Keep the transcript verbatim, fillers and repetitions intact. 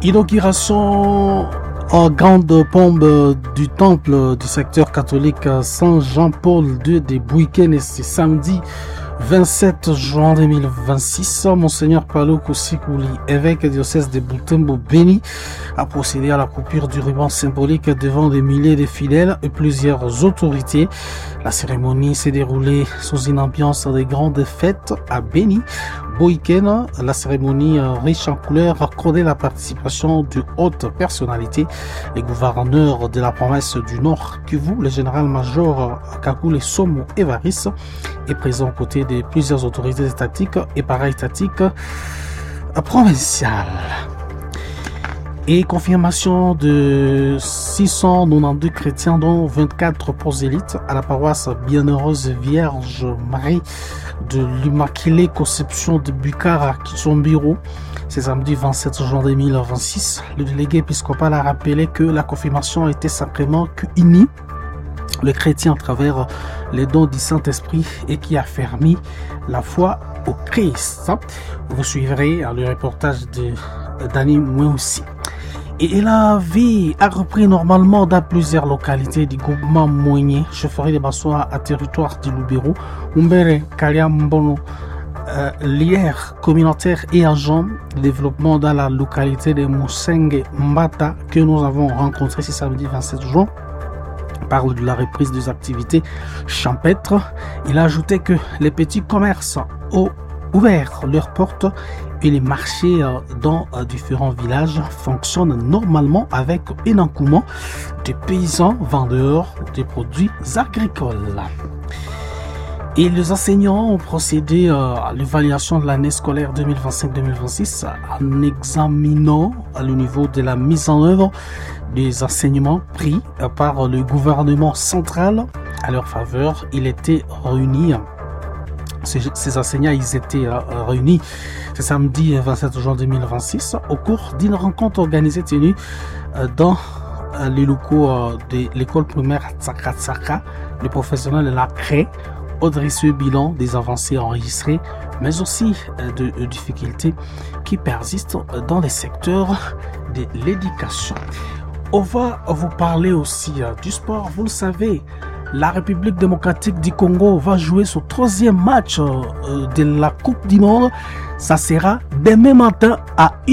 Inauguration en grande pompe du temple du secteur catholique Saint-Jean-Paul deux de Bouygues, c'est samedi vingt-sept juin deux mille vingt-six. Monseigneur Paulo Kosikouli, évêque diocèse de Butembo Béni, a procédé à la coupure du ruban symbolique devant des milliers de fidèles et plusieurs autorités. La cérémonie s'est déroulée sous une ambiance de grandes fêtes à Béni. Bouygues, la cérémonie riche en couleurs accordait la participation de hautes personnalités. Les gouverneurs de la province du Nord Kivu, le général-major Kakule Somo Evaris, est présent aux côtés de plusieurs autorités étatiques et para-étatiques provinciales. Et confirmation de six cent quatre-vingt-douze chrétiens, dont vingt-quatre prosélytes, à la paroisse Bienheureuse Vierge Marie de l'Immaculée Conception de Bukara, Kitsombiro. C'est samedi vingt-sept juin deux mille vingt-six. Le délégué épiscopal a rappelé que la confirmation était sacrément qui unit le chrétien à travers les dons du Saint-Esprit et qui affermit la foi au Christ. Vous suivrez le reportage de Dani Mououssi. Et la vie a repris normalement dans plusieurs localités du groupement Moigné, chefferie de Bassoa à territoire du Lubero, Umbere, Kaliambono, euh, l'I R communautaire et agent de développement dans la localité de Moussenge Mbata que nous avons rencontré ce samedi vingt-sept juin. Parle de la reprise des activités champêtres. Il a ajouté que les petits commerces ont ouvert leurs portes et les marchés dans différents villages fonctionnent normalement avec un engouement des paysans vendeurs de produits agricoles. Et les enseignants ont procédé à l'évaluation de l'année scolaire deux mille vingt-cinq deux mille vingt-six en examinant le niveau de la mise en œuvre des enseignements pris par le gouvernement central à leur faveur. Il était réuni Ces, ces enseignants ils étaient euh, réunis ce samedi vingt-sept juin deux mille vingt-six au cours d'une rencontre organisée tenue euh, dans euh, les locaux euh, de l'école primaire Tsaka Tsaka. Le professionnel l'a créé au dressé bilan des avancées enregistrées, mais aussi euh, de, de difficultés qui persistent dans les secteurs de l'éducation. On va vous parler aussi euh, du sport, vous le savez. La République démocratique du Congo va jouer son troisième match de la Coupe du Monde. Ça sera demain matin à